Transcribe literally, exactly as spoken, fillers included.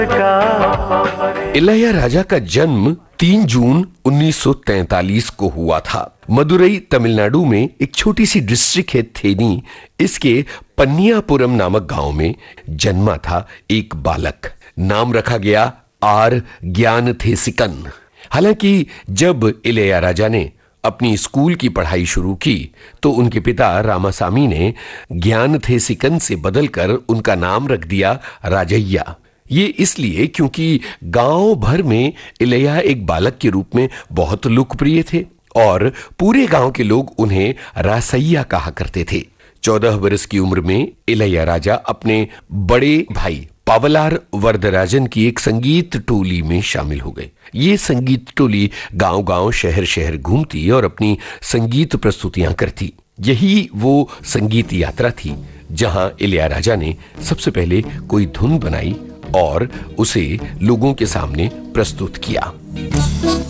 इलैयाराजा का जन्म तीन जून उन्नीस सौ तैंतालीस को हुआ था। मदुरई तमिलनाडु में एक छोटी सी डिस्ट्रिक्ट है थेनी, इसके पन्नियापुरम नामक गांव में जन्मा था एक बालक। नाम रखा गया आर ज्ञानथेसिकन। हालांकि जब इलैयाराजा ने अपनी स्कूल की पढ़ाई शुरू की तो उनके पिता रामासामी ने ज्ञानथेसिकन से बदलकर उनका नाम रख दिया राजैया। ये इसलिए क्योंकि गांव भर में इलैया एक बालक के रूप में बहुत लोकप्रिय थे और पूरे गांव के लोग उन्हें रासैया कहा करते थे। चौदह वर्ष की उम्र में इलैयाराजा अपने बड़े भाई पावलार वरदराजन की एक संगीत टोली में शामिल हो गए। ये संगीत टोली गांव-गांव, शहर-शहर घूमती और अपनी संगीत प्रस्तुतियां करती। यही वो संगीत यात्रा थी जहां इलैयाराजा ने सबसे पहले कोई धुन बनाई और उसे लोगों के सामने प्रस्तुत किया।